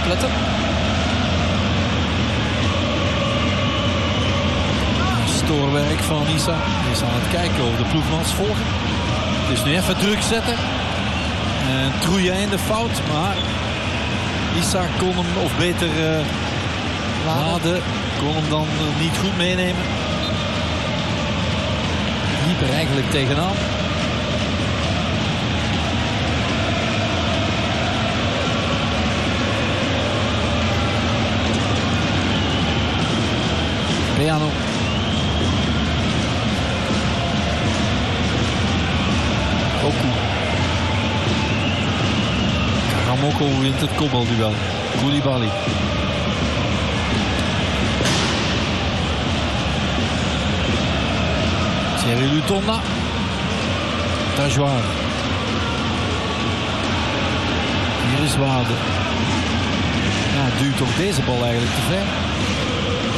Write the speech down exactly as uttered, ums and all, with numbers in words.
opletten. Stoorwerk van Issa. Hij is aan het kijken over de ploegmans volgen. Het is nu even druk zetten. En Trouillet in de fout. Maar Issa kon hem, of beter uh, laden, kon hem dan uh, niet goed meenemen. Liep er eigenlijk tegenaan. Peano. Oku. Karamoko wint het kopbalduel. Koulibaly. Thierry Lutonda. Tajoar. Hier is Wade. Ja, duwt toch deze bal eigenlijk te ver.